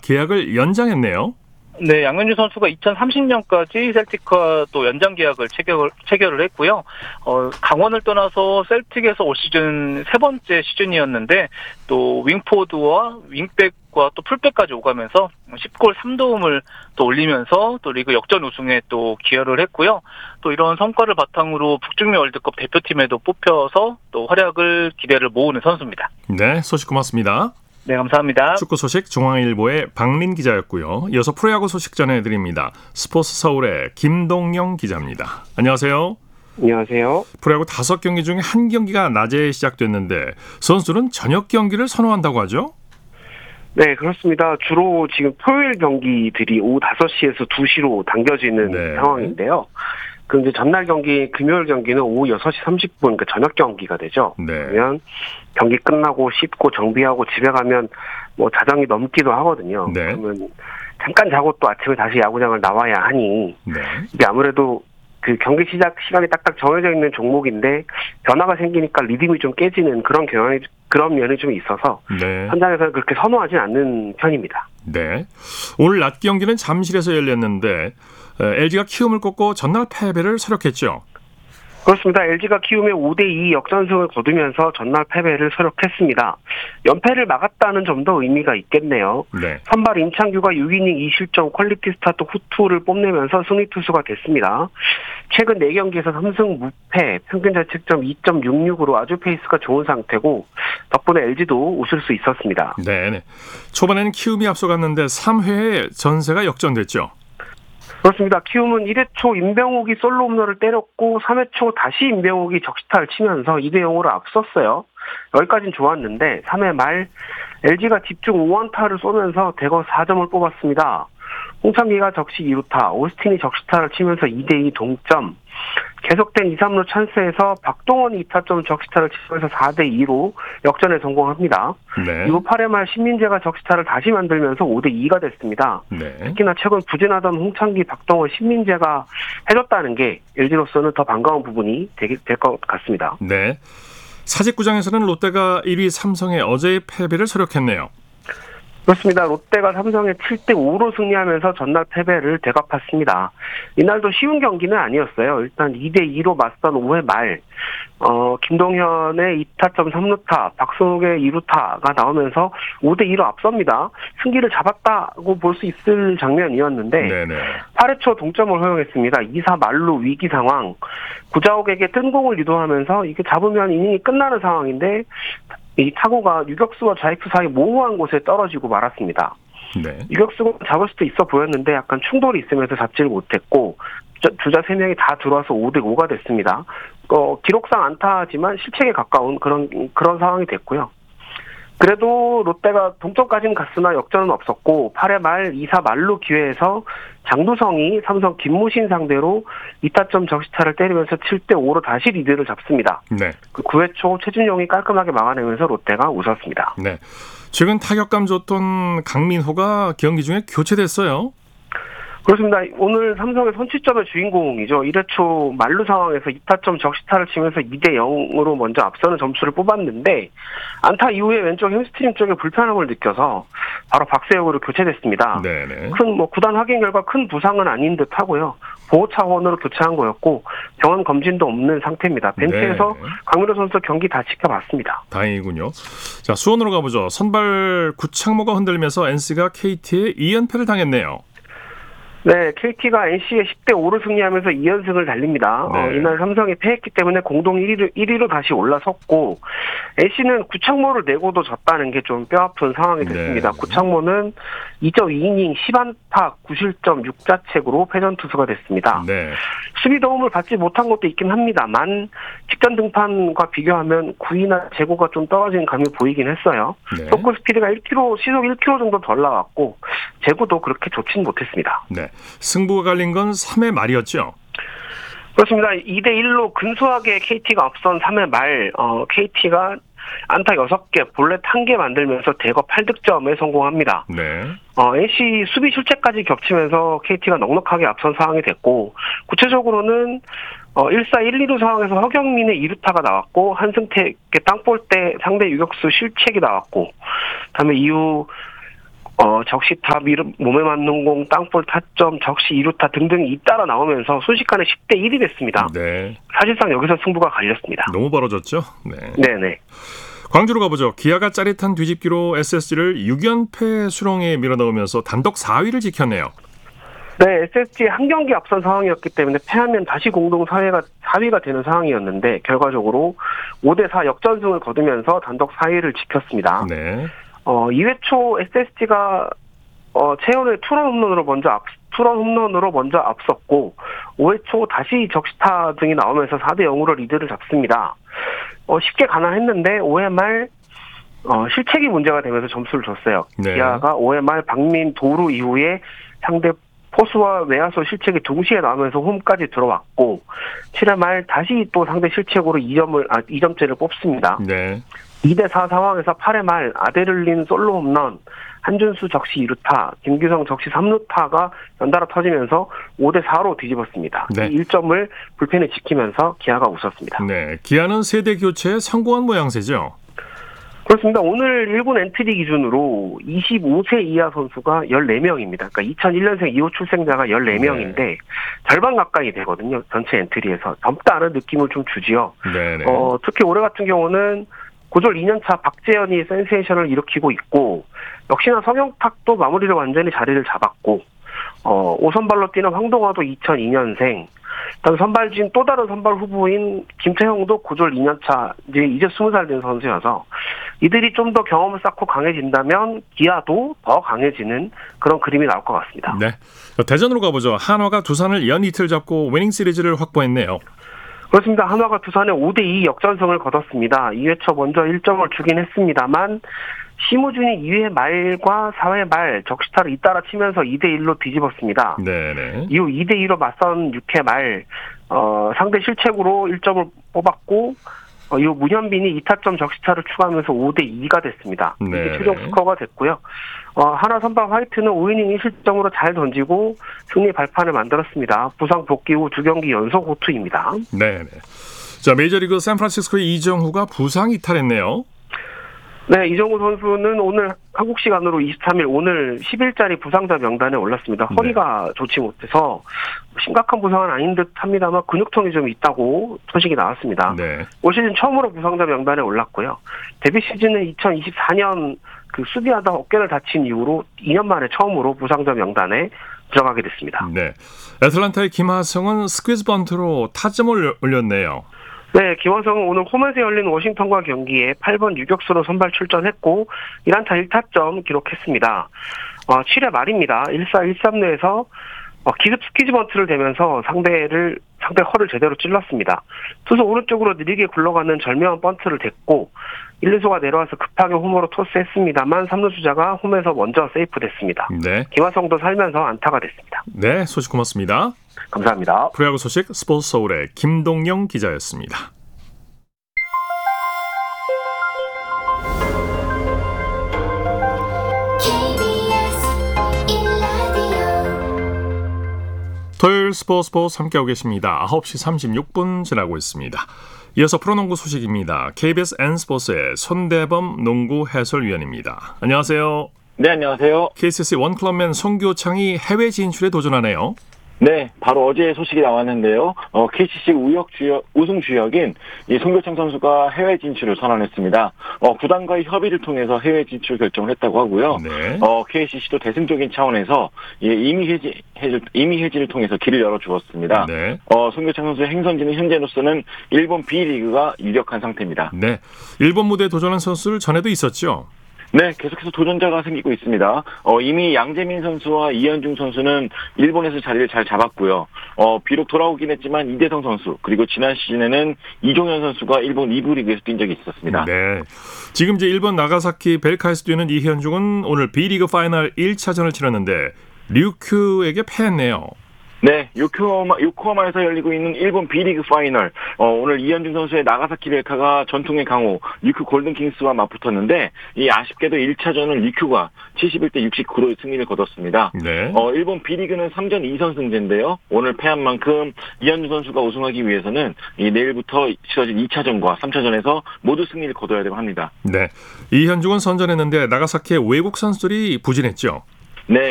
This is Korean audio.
계약을 연장했네요. 네, 양현종 선수가 2030년까지 셀틱과 또 연장 계약을 체결을 했고요. 강원을 떠나서 셀틱에서 올 시즌 세 번째 시즌이었는데 또 윙포드와 윙백과 또 풀백까지 오가면서 10골 3도움을 또 올리면서 또 리그 역전 우승에 또 기여를 했고요. 또 이런 성과를 바탕으로 북중미 월드컵 대표팀에도 뽑혀서 또 활약을 기대를 모으는 선수입니다. 네, 소식 고맙습니다. 네, 감사합니다. 축구 소식 중앙일보의 박린 기자였고요. 이어서 프로야구 소식 전해드립니다. 스포츠 서울의 김동영 기자입니다. 안녕하세요. 안녕하세요. 프로야구 5경기 중에 한 경기가 낮에 시작됐는데 선수는 저녁 경기를 선호한다고 하죠? 네, 그렇습니다. 주로 지금 토요일 경기들이 오후 5시에서 2시로 당겨지는 상황인데요. 그럼 이제 전날 경기, 금요일 경기는 오후 6시 30분, 그러니까 저녁 경기가 되죠. 그러면 경기 끝나고 씻고 정비하고 집에 가면 뭐 자정이 넘기도 하거든요. 그러면 잠깐 자고 또 아침에 다시 야구장을 나와야 하니 이게 아무래도 그 경기 시작 시간이 딱딱 정해져 있는 종목인데 변화가 생기니까 리듬이 좀 깨지는 그런 면이 좀 있어서 현장에서는 그렇게 선호하지 않는 편입니다. 네. 오늘 낮 경기는 잠실에서 열렸는데 LG가 키움을 꺾고 전날 패배를 서력했죠. 그렇습니다. LG가 키움의 5대2 역전승을 거두면서 전날 패배를 서력했습니다. 연패를 막았다는 점도 의미가 있겠네요. 선발 임창규가 6이닝 2실점 퀄리티 스타트 후투를 뽐내면서 승리 투수가 됐습니다. 최근 4경기에서 3승 무패, 평균 자책점 2.66으로 아주 페이스가 좋은 상태고 덕분에 LG도 웃을 수 있었습니다. 네. 초반에는 키움이 앞서갔는데 3회에 전세가 역전됐죠. 그렇습니다. 키움은 1회 초 임병욱이 솔로 홈런을 때렸고 3회 초 다시 임병욱이 적시타를 치면서 2대0으로 앞섰어요. 여기까지는 좋았는데 3회 말 LG가 집중 5안타를 쏘면서 대거 4점을 뽑았습니다. 홍창기가 적시 2루타, 오스틴이 적시타를 치면서 2대2 동점. 계속된 2, 3루 찬스에서 박동원이 2타점 적시타를 치면서 4대2로 역전에 성공합니다. 이후 8회 말 신민재가 적시타를 다시 만들면서 5대2가 됐습니다. 특히나 최근 부진하던 홍창기, 박동원, 신민재가 해줬다는 게 LG로서는 더 반가운 부분이 될 것 같습니다. 네. 사직구장에서는 롯데가 1위 삼성의 어제의 패배를 서력했네요. 그렇습니다. 롯데가 삼성에 7대5로 승리하면서 전날 패배를 되갚았습니다. 이날도 쉬운 경기는 아니었어요. 일단 2대2로 맞선 5회 말 김동현의 2타점 3루타, 박승욱의 2루타가 나오면서 5대2로 앞섭니다. 승기를 잡았다고 볼 수 있을 장면이었는데 8회 초 동점을 허용했습니다. 2사 만루 위기 상황. 구자욱에게 뜬 공을 유도하면서 이게 잡으면 이닝이 끝나는 상황인데 이 타구가 유격수와 좌익수 사이 모호한 곳에 떨어지고 말았습니다. 유격수가 잡을 수도 있어 보였는데 약간 충돌이 있으면서 잡지를 못했고 주자 3명이 다 들어와서 5대5가 됐습니다. 기록상 안타지만 실책에 가까운 그런 상황이 됐고요. 그래도 롯데가 동점까지는 갔으나 역전은 없었고 8회 말 2사 만루 기회에서 장두성이 삼성 김무신 상대로 2타점 적시타를 때리면서 7대5로 다시 리드를 잡습니다. 그 9회 초 최준용이 깔끔하게 막아내면서 롯데가 웃었습니다. 최근 타격감 좋던 강민호가 경기 중에 교체됐어요. 그렇습니다. 오늘 삼성의 선취점의 주인공이죠. 1회 초 만루 상황에서 2타점 적시타를 치면서 2대0으로 먼저 앞서는 점수를 뽑았는데 안타 이후에 왼쪽 햄스트링 쪽에 불편함을 느껴서 바로 박세혁으로 교체됐습니다. 구단 확인 결과 큰 부상은 아닌 듯 하고요. 보호 차원으로 교체한 거였고 병원 검진도 없는 상태입니다. 벤치에서 강민호 선수 경기 다 지켜봤습니다. 다행이군요. 자, 수원으로 가보죠. 선발 구창모가 흔들면서 NC가 KT에 2연패를 당했네요. 네, KT가 NC에 10대5로 승리하면서 2연승을 달립니다. 이날 삼성이 패했기 때문에 공동 1위로 다시 올라섰고 NC는 구창모를 내고도 졌다는 게 좀 뼈아픈 상황이 됐습니다. 구창모는 2.2이닝 10안타 9실점 6자책으로 패전 투수가 됐습니다. 수비 도움을 받지 못한 것도 있긴 합니다만 직전 등판과 비교하면 구위나 제고가 좀 떨어진 감이 보이긴 했어요. 속구 스피드가 1km, 시속 1km 정도 덜 나왔고 제고도 그렇게 좋진 못했습니다. 승부가 갈린 건 3회 말이었죠? 그렇습니다. 2대1로 근소하게 KT가 앞선 3회 말 KT가 안타 6개, 볼넷 1개 만들면서 대거 8득점에 성공합니다. NC 수비 실책까지 겹치면서 KT가 넉넉하게 앞선 상황이 됐고 구체적으로는 1사 1, 2루 상황에서 허경민의 2루타가 나왔고 한승택의 땅볼 때 상대 유격수 실책이 나왔고 그다음에 이후 적시타, 몸에 맞는 공, 땅볼 타점, 적시 2루타 등등이 잇따라 나오면서 순식간에 10대 1이 됐습니다. 네. 사실상 여기서 승부가 갈렸습니다. 너무 벌어졌죠? 네. 네네. 광주로 가보죠. 기아가 짜릿한 뒤집기로 SSG를 6연패 수렁에 밀어넣으면서 단독 4위를 지켰네요. 네, SSG 한 경기 앞선 상황이었기 때문에 패하면 다시 공동 4위가 되는 상황이었는데 결과적으로 5대4 역전승을 거두면서 단독 4위를 지켰습니다. 네. 2회 초 SSG가 최현우의 투런 홈런으로 먼저 앞섰고 5회 초 다시 적시타 등이 나오면서 4대 0으로 리드를 잡습니다. 쉽게 가난했는데 5회 말 실책이 문제가 되면서 점수를 줬어요. 네. 기아가 5회 말 박민 도루 이후에 상대 포수와 외야수 실책이 동시에 나오면서 홈까지 들어왔고 7회 말 다시 또 상대 실책으로 2점째를 뽑습니다. 네. 2대4 상황에서 8회 말 아데를린 솔로 홈런, 한준수 적시 2루타, 김규성 적시 3루타가 연달아 터지면서 5대4로 뒤집었습니다. 네. 이 1점을 불펜에 지키면서 기아가 웃었습니다. 네. 기아는 세대 교체에 성공한 모양새죠. 그렇습니다. 오늘 1군 엔트리 기준으로 25세 이하 선수가 14명입니다. 그러니까 2001년생 2호 출생자가 14명인데 네. 절반 가까이 되거든요. 전체 엔트리에서. 젊다는 느낌을 좀 주지요. 네네. 특히 올해 같은 경우는 고졸 2년차 박재현이 센세이션을 일으키고 있고 역시나 성영탁도 마무리를 완전히 자리를 잡았고 5선발로 뛰는 황동화도 2002년생 일단 선발진 또 다른 선발 후보인 김태형도 고졸 2년차 이제 20살 된 선수여서 이들이 좀 더 경험을 쌓고 강해진다면 기아도 더 강해지는 그런 그림이 나올 것 같습니다. 네. 대전으로 가보죠. 한화가 두산을 연 이틀 잡고 위닝 시리즈를 확보했네요. 그렇습니다. 한화가 두산에 5대2 역전승을 거뒀습니다. 2회 초 먼저 1점을 주긴 했습니다만 심우준이 2회 말과 4회 말 적시타를 잇따라 치면서 2대1로 뒤집었습니다. 네네. 이후 2대2로 맞선 6회 말 상대 실책으로 1점을 뽑았고 이후 문현빈이 2타점 적시타를 추가하면서 5대2가 됐습니다. 네. 이게 최종 스코어가 됐고요. 하나 선발 화이트는 5이닝 1실점으로 잘 던지고 승리 발판을 만들었습니다. 부상 복귀 후 2경기 연속 호투입니다. 네네. 자, 메이저리그 샌프란시스코의 이정후가 부상 이탈했네요. 네, 이정후 선수는 오늘 한국 시간으로 23일 오늘 10일짜리 부상자 명단에 올랐습니다. 허리가 좋지 못해서 심각한 부상은 아닌 듯 합니다만 근육통이 좀 있다고 소식이 나왔습니다. 네. 올 시즌 처음으로 부상자 명단에 올랐고요. 데뷔 시즌은 2024년 수비하다 어깨를 다친 이후로 2년 만에 처음으로 부상자 명단에 들어가게 됐습니다. 네. 애틀란타의 김하성은 스퀴즈 번트로 타점을 올렸네요. 네, 김하성은 오늘 홈에서 열린 워싱턴과 경기에 8번 유격수로 선발 출전했고 1안타 1타점 기록했습니다. 7회 말입니다. 1사 1삼루에서 기습 스퀴즈 번트를 대면서 상대 허를 제대로 찔렀습니다. 투수 오른쪽으로 느리게 굴러가는 절묘한 번트를 댔고 1루수가 내려와서 급하게 홈으로 토스했습니다만 3루주자가 홈에서 먼저 세이프됐습니다. 네. 김하성도 살면서 안타가 됐습니다. 네, 소식 고맙습니다. 감사합니다. 프로야구 소식 스포츠 서울의 김동영 기자였습니다. 토요일 스포츠 함께하고 계십니다. 9시 36분 지나고 있습니다. 이어서 프로농구 소식입니다. KBS N스포츠의 손대범 농구 해설위원입니다. 안녕하세요. 네, 안녕하세요. KCC 원클럽맨 송교창이 해외 진출에 도전하네요. 네, 바로 어제 소식이 나왔는데요. KCC 우승 주역인 이 송교창 선수가 해외 진출을 선언했습니다. 구단과의 협의를 통해서 해외 진출 결정을 했다고 하고요. 네. KCC도 대승적인 차원에서 임의 해지를 통해서 길을 열어주었습니다. 네. 송교창 선수의 행선지는 현재로서는 일본 B리그가 유력한 상태입니다. 네, 일본 무대에 도전한 선수를 전에도 있었죠. 네, 계속해서 도전자가 생기고 있습니다. 이미 양재민 선수와 이현중 선수는 일본에서 자리를 잘 잡았고요. 비록 돌아오긴 했지만 이대성 선수, 그리고 지난 시즌에는 이종현 선수가 일본 2부 리그에서 뛴 적이 있었습니다. 네. 지금 이제 일본 나가사키 벨카에서 뛰는 이현중은 오늘 B리그 파이널 1차전을 치렀는데 류큐에게 패했네요. 네, 요코하마에서 열리고 있는 일본 B리그 파이널. 오늘 이현중 선수의 나가사키 벨카가 전통의 강호 리큐 골든킹스와 맞붙었는데 이 아쉽게도 1차전은 리큐가 71대 69로 승리를 거뒀습니다. 네. 일본 B리그는 3전 2선 승제인데요. 오늘 패한 만큼 이현중 선수가 우승하기 위해서는 내일부터 치러질 2차전과 3차전에서 모두 승리를 거둬야 되고 합니다. 네, 이현중은 선전했는데 나가사키의 외국 선수들이 부진했죠. 네,